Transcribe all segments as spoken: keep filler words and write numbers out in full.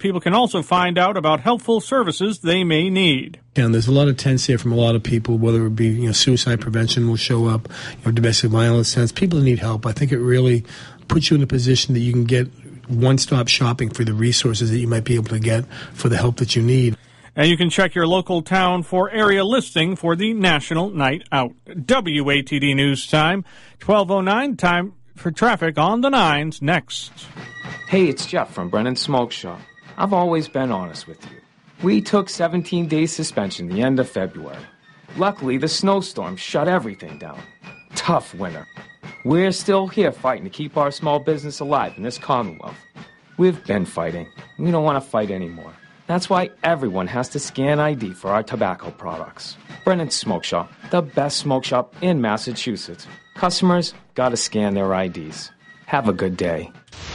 people can also find out about helpful services they may need. And there's a lot of tents here from a lot of people, whether it be, you know, suicide prevention will show up, you know, domestic violence tents, people that need help. I think it really puts you in a position that you can get one-stop shopping for the resources that you might be able to get for the help that you need. And you can check your local town for area listing for the National Night Out. W A T D News Time, twelve oh nine, time for traffic on the nines next. Hey, it's Jeff from Brennan Smoke Shop. I've always been honest with you. We took seventeen days suspension the end of February. Luckily, the snowstorm shut everything down. Tough winter. We're still here fighting to keep our small business alive in this Commonwealth. We've been fighting. We don't want to fight anymore. That's why everyone has to scan I D for our tobacco products. Brennan Smoke Shop, the best smoke shop in Massachusetts. Customers gotta scan their I Ds. Have a good day.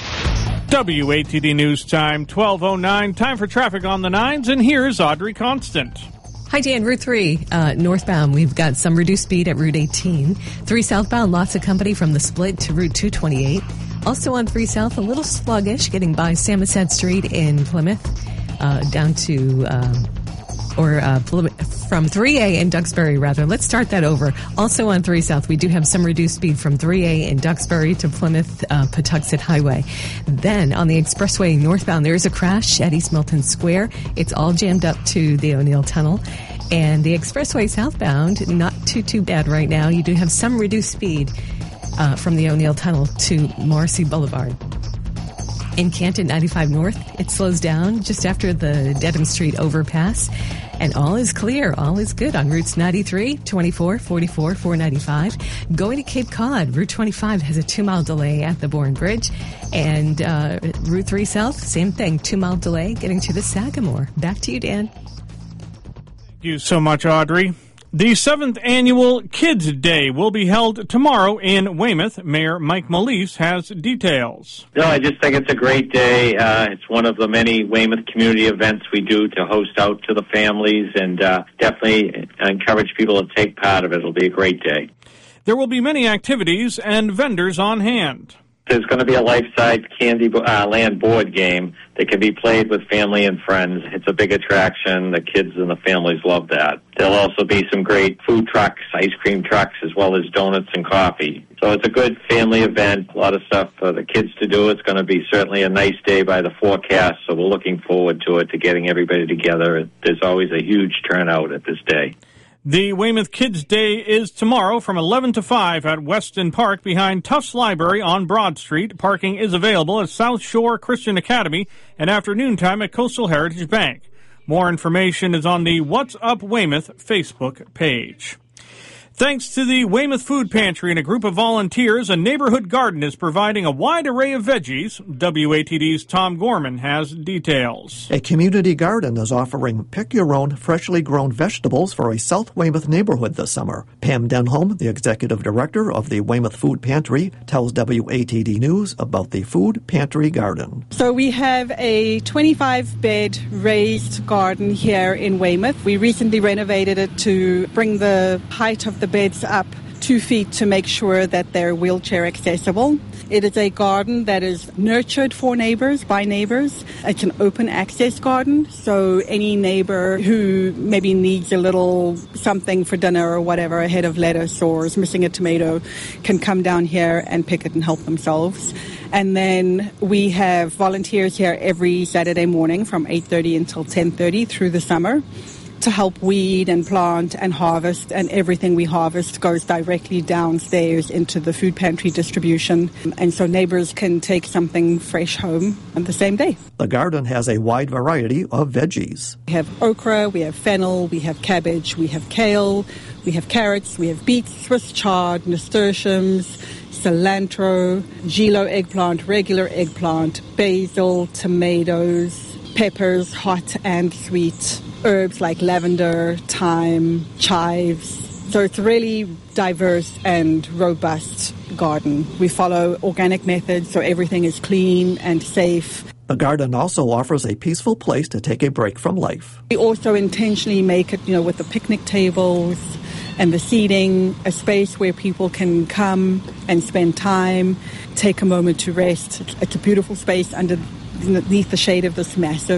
W A T D News Time, twelve oh nine, time for traffic on the nines, and here's Audrey Constant. Hi, Dan. Route three, uh, northbound, we've got some reduced speed at Route eighteen. three southbound, lots of company from the split to Route two twenty-eight. Also on three south, a little sluggish, getting by Samoset Street in Plymouth, uh, down to, uh, or uh, from three A in Duxbury, rather. Let's start that over. Also on three south, we do have some reduced speed from three A in Duxbury to Plymouth uh, Patuxent Highway. Then on the expressway northbound, there is a crash at East Milton Square. It's all jammed up to the O'Neill Tunnel. And the expressway southbound, not too, too bad right now. You do have some reduced speed uh, from the O'Neill Tunnel to Morrissey Boulevard. In Canton ninety-five North, it slows down just after the Dedham Street overpass. And all is clear, all is good on routes ninety-three, twenty-four, forty-four, four ninety-five. Going to Cape Cod, Route twenty-five has a two-mile delay at the Bourne Bridge. And uh, Route three South, same thing, two-mile delay getting to the Sagamore. Back to you, Dan. Thank you so much, Audrey. The seventh annual Kids Day will be held tomorrow in Weymouth. Mayor Mike Melise has details. No, I just think it's a great day. Uh, it's one of the many Weymouth community events we do to host out to the families, and uh, definitely encourage people to take part of it. It'll be a great day. There will be many activities and vendors on hand. There's going to be a life-size Candy uh, Land board game that can be played with family and friends. It's a big attraction. The kids and the families love that. There'll also be some great food trucks, ice cream trucks, as well as donuts and coffee. So it's a good family event, a lot of stuff for the kids to do. It's going to be certainly a nice day by the forecast, so we're looking forward to it, to getting everybody together. There's always a huge turnout at this day. The Weymouth Kids Day is tomorrow from eleven to five at Weston Park behind Tufts Library on Broad Street. Parking is available at South Shore Christian Academy and afternoon time at Coastal Heritage Bank. More information is on the What's Up Weymouth Facebook page. Thanks to the Weymouth Food Pantry and a group of volunteers, a neighborhood garden is providing a wide array of veggies. W A T D's Tom Gorman has details. A community garden is offering pick-your-own freshly grown vegetables for a South Weymouth neighborhood this summer. Pam Denholm, the executive director of the Weymouth Food Pantry, tells W A T D News about the Food Pantry Garden. So we have a twenty-five bed raised garden here in Weymouth. We recently renovated it to bring the height of the beds up two feet to make sure that they're wheelchair accessible. It is a garden that is nurtured for neighbors, by neighbors. It's an open access garden, so any neighbor who maybe needs a little something for dinner or whatever, a head of lettuce or is missing a tomato, can come down here and pick it and help themselves. And then we have volunteers here every Saturday morning from eight thirty until ten thirty through the summer to help weed and plant and harvest, and everything we harvest goes directly downstairs into the food pantry distribution, and so neighbors can take something fresh home on the same day. The garden has a wide variety of veggies. We have okra, we have fennel, we have cabbage, we have kale, we have carrots, we have beets, Swiss chard, nasturtiums, cilantro, gilo eggplant, regular eggplant, basil, tomatoes, peppers, hot and sweet, herbs like lavender, thyme, chives. So it's a really diverse and robust garden. We follow organic methods, so everything is clean and safe. The garden also offers a peaceful place to take a break from life. We also intentionally make it, you know, with the picnic tables and the seating, a space where people can come and spend time, take a moment to rest. It's a beautiful space underneath the shade of this massive